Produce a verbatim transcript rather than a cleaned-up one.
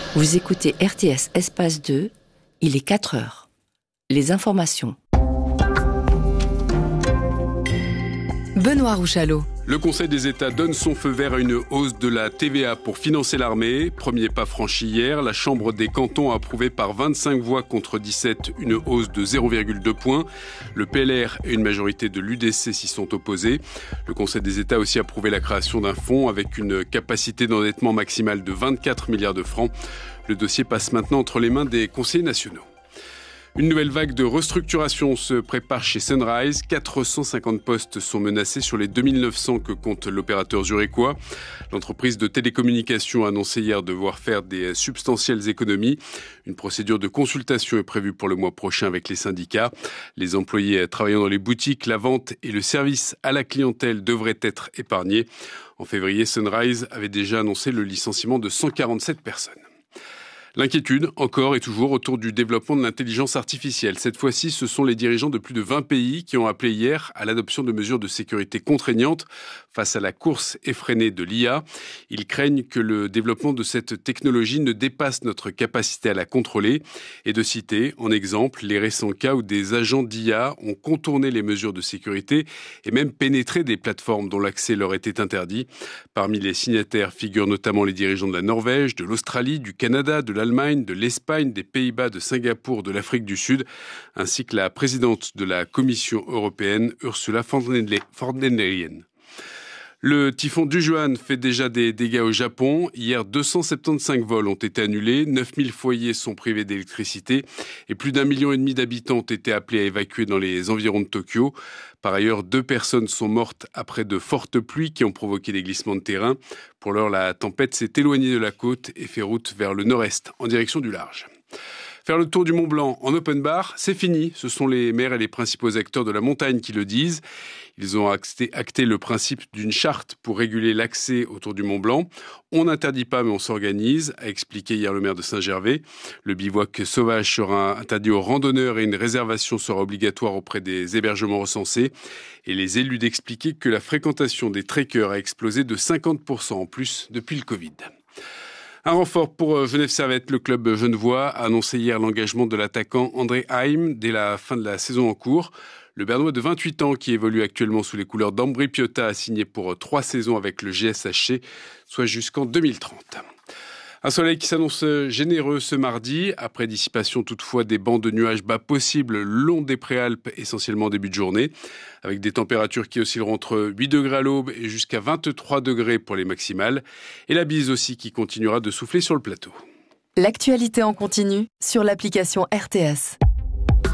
Vous écoutez R T S Espace deux, il est quatre heures. Les informations. Benoît Rouchalot. Le Conseil des États donne son feu vert à une hausse de la T V A pour financer l'armée. Premier pas franchi hier, la Chambre des cantons a approuvé par vingt-cinq voix contre dix-sept une hausse de zéro virgule deux points. Le P L R et une majorité de l'U D C s'y sont opposés. Le Conseil des États a aussi approuvé la création d'un fonds avec une capacité d'endettement maximale de vingt-quatre milliards de francs. Le dossier passe maintenant entre les mains des conseillers nationaux. Une nouvelle vague de restructuration se prépare chez Sunrise. quatre cent cinquante postes sont menacés sur les deux mille neuf cents que compte l'opérateur zurichois. L'entreprise de télécommunications a annoncé hier devoir faire des substantielles économies. Une procédure de consultation est prévue pour le mois prochain avec les syndicats. Les employés travaillant dans les boutiques, la vente et le service à la clientèle devraient être épargnés. En février, Sunrise avait déjà annoncé le licenciement de cent quarante-sept personnes. L'inquiétude, encore et toujours, autour du développement de l'intelligence artificielle. Cette fois-ci, ce sont les dirigeants de plus de vingt pays qui ont appelé hier à l'adoption de mesures de sécurité contraignantes face à la course effrénée de l'I A. Ils craignent que le développement de cette technologie ne dépasse notre capacité à la contrôler. Et de citer, en exemple, les récents cas où des agents d'I A ont contourné les mesures de sécurité et même pénétré des plateformes dont l'accès leur était interdit. Parmi les signataires figurent notamment les dirigeants de la Norvège, de l'Australie, du Canada, de l'Allemagne, de l'Espagne, des Pays-Bas, de Singapour, de l'Afrique du Sud, ainsi que la présidente de la Commission européenne, Ursula von der Leyen. Le typhon Dujuan fait déjà des dégâts au Japon. Hier, deux cent soixante-quinze vols ont été annulés, neuf mille foyers sont privés d'électricité et plus d'un million et demi d'habitants ont été appelés à évacuer dans les environs de Tokyo. Par ailleurs, deux personnes sont mortes après de fortes pluies qui ont provoqué des glissements de terrain. Pour l'heure, la tempête s'est éloignée de la côte et fait route vers le nord-est, en direction du large. Faire le tour du Mont Blanc en open bar, c'est fini. Ce sont les maires et les principaux acteurs de la montagne qui le disent. Ils ont acté, acté le principe d'une charte pour réguler l'accès autour du Mont Blanc. On n'interdit pas, mais on s'organise, a expliqué hier le maire de Saint-Gervais. Le bivouac sauvage sera interdit aux randonneurs et une réservation sera obligatoire auprès des hébergements recensés. Et les élus d'expliquer que la fréquentation des trekkers a explosé de cinquante pour cent en plus depuis le Covid. Un renfort pour Genève Servette. Le club genevois a annoncé hier l'engagement de l'attaquant André Haim dès la fin de la saison en cours. Le Bernois de vingt-huit ans, qui évolue actuellement sous les couleurs d'Ambri Piotta, a signé pour trois saisons avec le G S H C, soit jusqu'en deux mille trente. Un soleil qui s'annonce généreux ce mardi, après dissipation toutefois des bancs de nuages bas possibles le long des Préalpes, essentiellement en début de journée, avec des températures qui oscilleront entre huit degrés à l'aube et jusqu'à vingt-trois degrés pour les maximales, et la bise aussi qui continuera de souffler sur le plateau. L'actualité en continu sur l'application R T S.